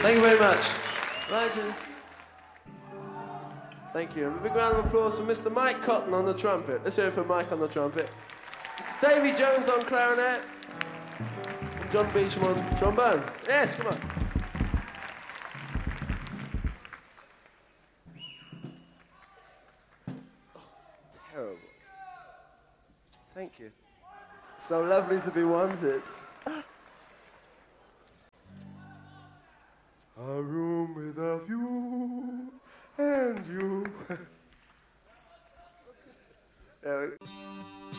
Thank you very much. Right. Thank you. A big round of applause for Mr. Mike Cotton on the trumpet. Let's hear it for Mike on the trumpet. Mr. Davy Jones on clarinet. And John Beecham on trombone. Yes, come on. Oh, terrible. Thank you. So lovely to be wanted.